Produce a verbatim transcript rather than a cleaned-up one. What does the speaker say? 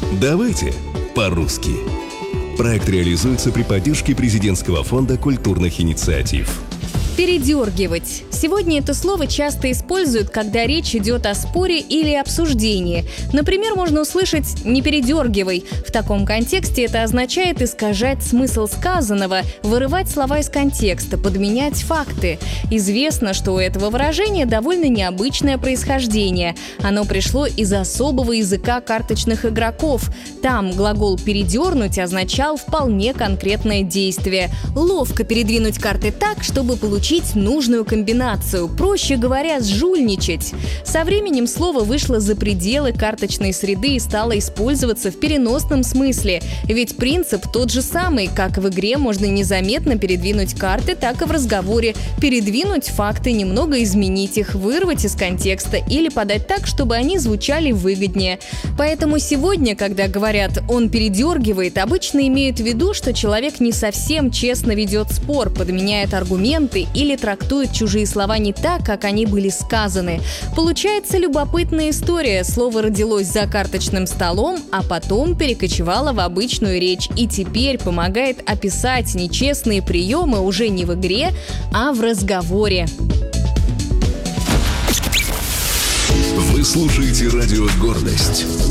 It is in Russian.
Давайте по-русски. Проект реализуется при поддержке Президентского фонда культурных инициатив. Передергивать. Сегодня это слово часто используют, когда речь идет о споре или обсуждении. Например, можно услышать «не передергивай». В таком контексте это означает искажать смысл сказанного, вырывать слова из контекста, подменять факты. Известно, что у этого выражения довольно необычное происхождение. Оно пришло из особого языка карточных игроков. Там глагол «передернуть» означал вполне конкретное действие. Ловко передвинуть карты так, чтобы получить нужную комбинацию, проще говоря, сжульничать. Со временем слово вышло за пределы карточной среды и стало использоваться в переносном смысле. Ведь принцип тот же самый, как в игре можно незаметно передвинуть карты, так и в разговоре. Передвинуть факты, немного изменить их, вырвать из контекста или подать так, чтобы они звучали выгоднее. Поэтому сегодня, когда говорят «он передергивает», обычно имеют в виду, что человек не совсем честно ведет спор, подменяет аргументы или трактует чужие слова не так, как они были сказаны. Получается любопытная история. Слово родилось за карточным столом, а потом перекочевало в обычную речь и теперь помогает описать нечестные приемы уже не в игре, а в разговоре. Вы слушаете радио «Гордость».